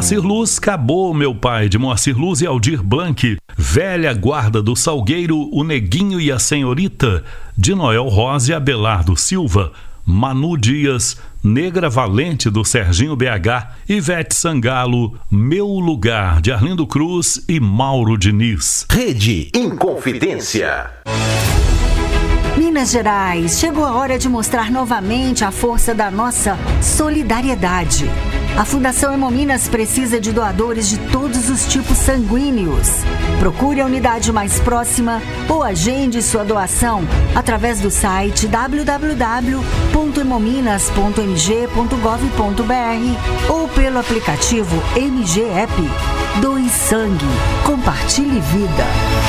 Moacir Luz, Acabou, Meu Pai, de Moacir Luz e Aldir Blanc. Velha Guarda do Salgueiro, O Neguinho e a Senhorita, de Noel Rosa e Abelardo Silva. Manu Dias, Negra Valente, do Serginho BH. Ivete Sangalo, Meu Lugar, de Arlindo Cruz e Mauro Diniz. Rede Inconfidência. Minas Gerais, chegou a hora de mostrar novamente a força da nossa solidariedade. A Fundação Hemominas precisa de doadores de todos os tipos sanguíneos. Procure a unidade mais próxima ou agende sua doação através do site www.hemominas.mg.gov.br ou pelo aplicativo MG App. Doe sangue, compartilhe vida.